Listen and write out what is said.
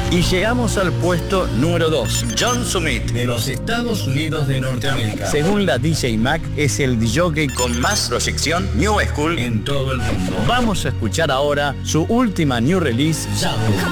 Y llegamos al puesto número 2. John Summit, de los Estados Unidos de Norteamérica. Según la DJ Mag, es el DJ con más proyección New School en todo el mundo. Vamos a escuchar ahora su última new release, Shadow.